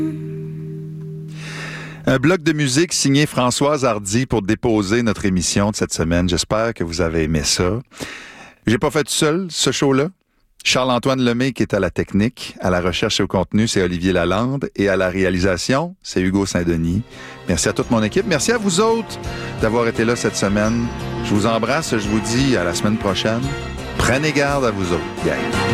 Un bloc de musique signé Françoise Hardy pour déposer notre émission de cette semaine. J'espère que vous avez aimé ça. J'ai pas fait tout seul ce show-là. Charles-Antoine Lemay qui est à la technique, à la recherche et au contenu, c'est Olivier Lalande, et à la réalisation, c'est Hugo Saint-Denis. Merci à toute mon équipe. Merci à vous autres d'avoir été là cette semaine. Je vous embrasse. Je vous dis à la semaine prochaine. Prenez garde à vous autres, gang.